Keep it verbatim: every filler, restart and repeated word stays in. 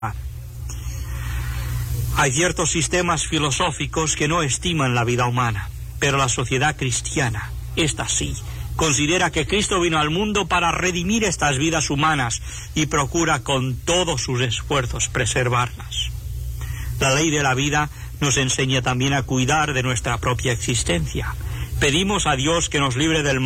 Hay ciertos sistemas filosóficos que no estiman la vida humana, pero la sociedad cristiana, esta sí, considera que Cristo vino al mundo para redimir estas vidas humanas y procura con todos sus esfuerzos preservarlas. La ley de la vida nos enseña también a cuidar de nuestra propia existencia. Pedimos a Dios que nos libre del mal.